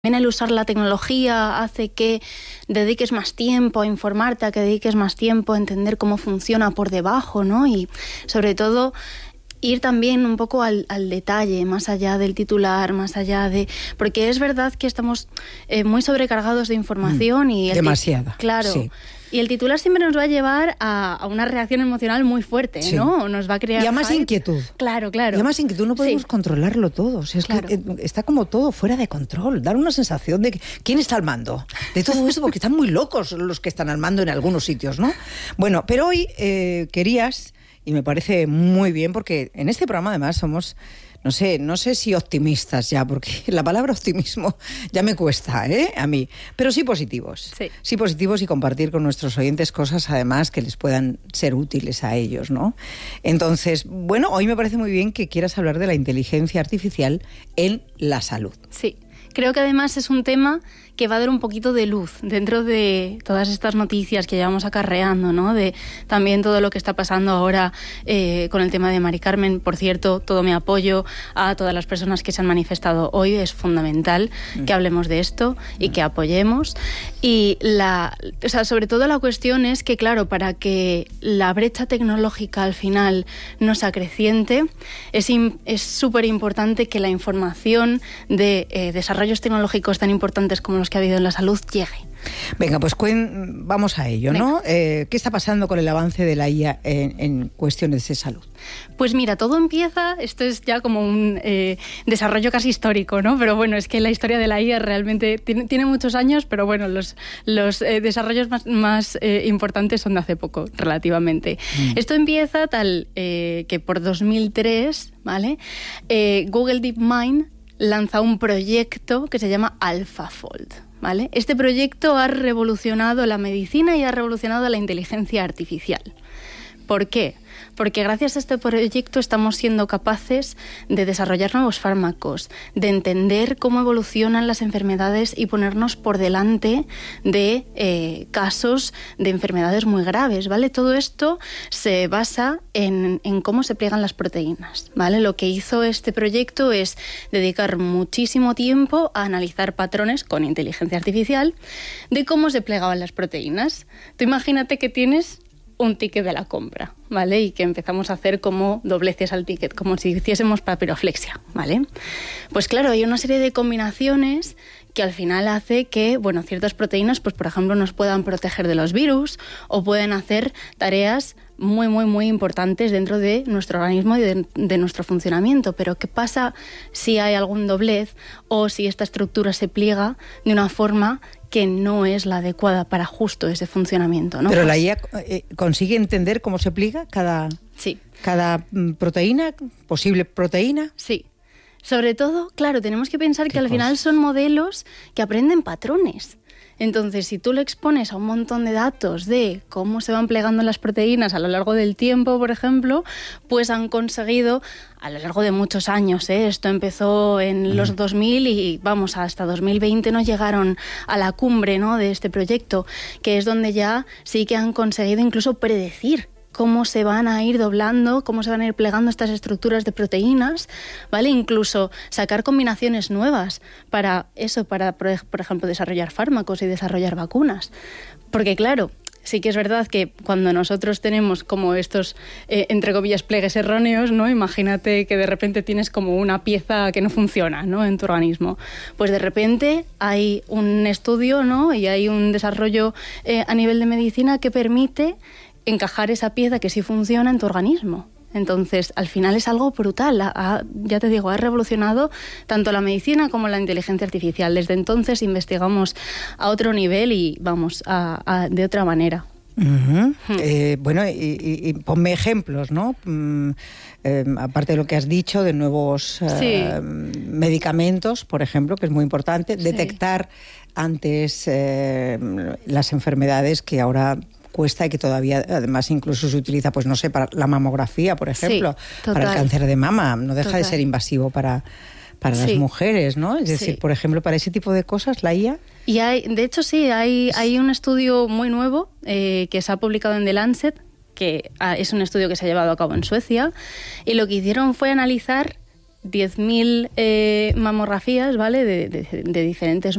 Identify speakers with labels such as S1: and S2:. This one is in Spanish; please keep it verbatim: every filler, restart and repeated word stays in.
S1: El usar la tecnología hace que dediques más tiempo a informarte, a que dediques más tiempo a entender cómo funciona por debajo, ¿no? Y sobre todo ir también un poco al, al detalle, más allá del titular, más allá de... Porque es verdad que estamos eh, muy sobrecargados de información mm, y... El
S2: demasiada.
S1: Claro.
S2: Sí.
S1: Y el titular siempre nos va a llevar a, a una reacción emocional muy fuerte,
S2: sí.
S1: ¿no? Nos va a crear...
S2: Y además
S1: hype.
S2: inquietud.
S1: Claro, claro.
S2: Y además inquietud, no podemos
S1: sí.
S2: controlarlo todo. O sea, es claro. que está como todo fuera de control. Dar una sensación de que, ¿quién está al mando de todo esto? Porque están muy locos los que están al mando en algunos sitios, ¿no? Bueno, pero hoy eh, querías, y me parece muy bien, porque en este programa además somos... No sé, no sé si optimistas ya, porque la palabra optimismo ya me cuesta, ¿eh? A mí. Pero sí positivos.
S1: Sí.
S2: Sí positivos y compartir con nuestros oyentes cosas, además, que les puedan ser útiles a ellos, ¿no? Entonces, bueno, hoy me parece muy bien que quieras hablar de la inteligencia artificial en la salud.
S1: Sí. Creo que además es un tema que va a dar un poquito de luz dentro de todas estas noticias que llevamos acarreando, ¿no? De también todo lo que está pasando ahora eh, con el tema de Mari Carmen. Por cierto, todo mi apoyo a todas las personas que se han manifestado hoy. Es fundamental mm. que hablemos de esto y mm. que apoyemos. Y la, o sea, sobre todo la cuestión es que, claro, para que la brecha tecnológica al final no sea creciente, es es súper importante que la información de eh, desarrollos tecnológicos tan importantes como los que ha habido en la salud llegue.
S2: Venga, pues cuen, vamos a ello, Venga. ¿no? Eh, ¿Qué está pasando con el avance de la I A en, en cuestiones de salud?
S1: Pues mira, todo empieza, esto es ya como un eh, desarrollo casi histórico, ¿no? Pero bueno, es que la historia de la I A realmente tiene, tiene muchos años, pero bueno, los, los eh, desarrollos más, más eh, importantes son de hace poco, relativamente. Mm. Esto empieza tal eh, que por dos mil tres, ¿vale? Eh, Google DeepMind lanza un proyecto que se llama AlphaFold, ¿vale? Este proyecto ha revolucionado la medicina y ha revolucionado la inteligencia artificial. ¿Por qué? Porque gracias a este proyecto estamos siendo capaces de desarrollar nuevos fármacos, de entender cómo evolucionan las enfermedades y ponernos por delante de eh, casos de enfermedades muy graves, ¿vale? Todo esto se basa en, en cómo se pliegan las proteínas, ¿vale? Lo que hizo este proyecto es dedicar muchísimo tiempo a analizar patrones con inteligencia artificial de cómo se plegaban las proteínas. Tú imagínate que tienes un ticket de la compra, ¿vale? Y que empezamos a hacer como dobleces al ticket, como si hiciésemos papiroflexia, ¿vale? Pues claro, hay una serie de combinaciones que al final hace que, bueno, ciertas proteínas, pues por ejemplo, nos puedan proteger de los virus o pueden hacer tareas muy, muy, muy importantes dentro de nuestro organismo y de, de nuestro funcionamiento. Pero ¿qué pasa si hay algún doblez o si esta estructura se pliega de una forma que no es la adecuada para justo ese funcionamiento, ¿no?
S2: Pero la I A eh, consigue entender cómo se pliega cada,
S1: sí.
S2: cada proteína, posible proteína.
S1: Sí. Sobre todo, claro, tenemos que pensar que al
S2: cosa?
S1: final son modelos que aprenden patrones. Entonces, si tú le expones a un montón de datos de cómo se van plegando las proteínas a lo largo del tiempo, por ejemplo, pues han conseguido, a lo largo de muchos años, ¿eh? Esto empezó en los dos mil y vamos, hasta dos mil veinte no llegaron a la cumbre, ¿no?, de este proyecto, que es donde ya sí que han conseguido incluso predecir cómo se van a ir doblando, cómo se van a ir plegando estas estructuras de proteínas, ¿vale? Incluso sacar combinaciones nuevas para eso, para, por ejemplo, desarrollar fármacos y desarrollar vacunas. Porque, claro, sí que es verdad que cuando nosotros tenemos como estos, eh, entre comillas, pliegues erróneos, ¿no? Imagínate que de repente tienes como una pieza que no funciona, ¿no?, en tu organismo. Pues de repente hay un estudio, ¿no?, y hay un desarrollo eh, a nivel de medicina que permite encajar esa pieza que sí funciona en tu organismo. Entonces, al final es algo brutal. Ha, ya te digo, ha revolucionado tanto la medicina como la inteligencia artificial. Desde entonces investigamos a otro nivel y vamos, a, a, de otra manera.
S2: Uh-huh. Hmm. Eh, bueno, y, y, y ponme ejemplos, ¿no? Mm, eh, aparte de lo que has dicho, de nuevos eh, sí. medicamentos, por ejemplo, que es muy importante, sí. detectar antes eh, las enfermedades que ahora cuesta y que todavía además incluso se utiliza, pues no sé, para la mamografía, por ejemplo, sí, para el cáncer de mama, no deja total. de ser invasivo para, para sí. las mujeres, ¿no? Es decir, sí. por ejemplo, para ese tipo de cosas, la I A...
S1: Y hay, de hecho sí, hay, hay un estudio muy nuevo eh, que se ha publicado en The Lancet, que es un estudio que se ha llevado a cabo en Suecia, y lo que hicieron fue analizar diez mil eh, mamografías, ¿vale? De, de, de diferentes